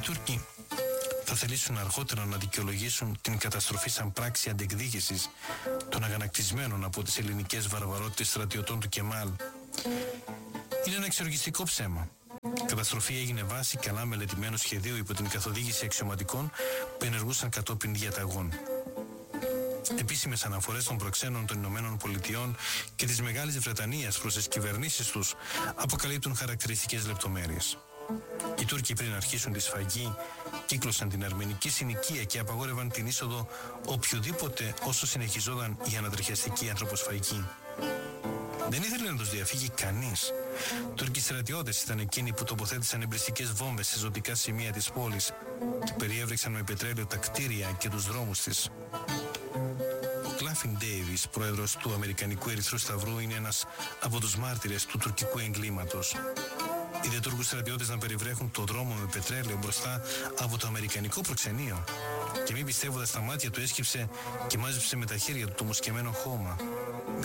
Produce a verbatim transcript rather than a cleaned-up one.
Τούρκοι θα θελήσουν αργότερα να δικαιολογήσουν την καταστροφή σαν πράξη αντεκδίκησης των αγανακτισμένων από τις ελληνικές βαρβαρότητες στρατιωτών του Κεμάλ. Είναι ένα εξοργιστικό ψέμα. Η καταστροφή έγινε βάση καλά μελετημένου σχεδίου υπό την καθοδήγηση αξιωματικών που ενεργούσαν κατόπιν διαταγών. Επίσημες αναφορές των προξένων των Ηνωμένων Πολιτειών και της Μεγάλης Βρετανίας προς τις κυβερνήσεις τους αποκαλύπτουν χαρακτηριστικές λεπτομέρειες. Οι Τούρκοι πριν αρχίσουν τη σφαγή κύκλωσαν την αρμενική συνοικία και απαγόρευαν την είσοδο οποιοδήποτε όσο συνεχιζόταν η ανατριχιαστική ανθρωποσφαγή. Δεν ήθελε να τους διαφύγει κανείς. Τούρκοι στρατιώτες ήταν εκείνοι που τοποθέτησαν εμπριστικές βόμβες σε ζωτικά σημεία της πόλης και περιέβρεξαν με πετρέλαιο τα κτίρια και τους δρόμους της. Ο Κλάφιν Ντέιβις, πρόεδρος του Αμερικανικού Ερυθρού Σταυρού, είναι ένας από τους μάρτυρες του τουρκικού εγκλήματος. Είδε Τούρκους στρατιώτες να περιβρέχουν το δρόμο με πετρέλαιο μπροστά από το αμερικανικό προξενείο και μη πιστεύοντας τα μάτια του έσκυψε και μάζεψε με τα χέρια του το μουσκεμένο χώμα.